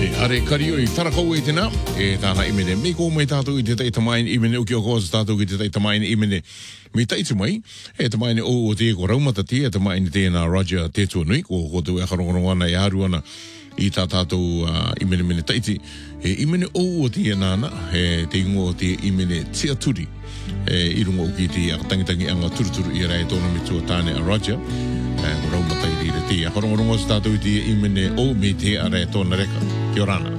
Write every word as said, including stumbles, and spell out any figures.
Are kario I wharakau e tēnā, e tāna imene. Me ko mai tātou I te tei tamaini imene, uki o koza tātou I te tei tamaini imene. Me taitu mai, e tamaini o o te ko raumata te, e tamaini tēnā Roger Tetua Nui, ko ko te wekarongorongo ana e haru ana I tā tātou uh, imene mene taiti. E imene o o te nāna, e te ingo o te imene tia turi. E I rungo ki te akatangitangi anga turuturu I rai tōna me tua tāne a Roger. E ko raumata I rire te. A korongorongo sa tātou I te imene o me te a rai tōna reka. Kia ora ana.